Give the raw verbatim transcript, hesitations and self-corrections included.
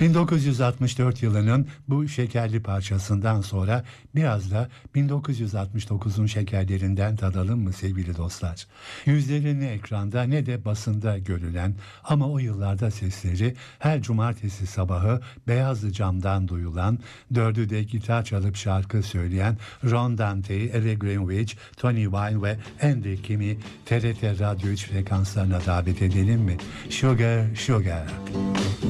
bin dokuz yüz altmış dört yılının bu şekerli parçasından sonra biraz da bin dokuz yüz altmış dokuzun şekerlerinden tadalım mı sevgili dostlar? Yüzleri ne ekranda ne de basında görülen ama o yıllarda sesleri her cumartesi sabahı beyazlı camdan duyulan, dördü de gitar çalıp şarkı söyleyen Ron Dante, Ella Greenwich, Tony Wine ve Andy Kim'i T R T Radyo üç frekanslarına davet edelim mi? Sugar, Sugar.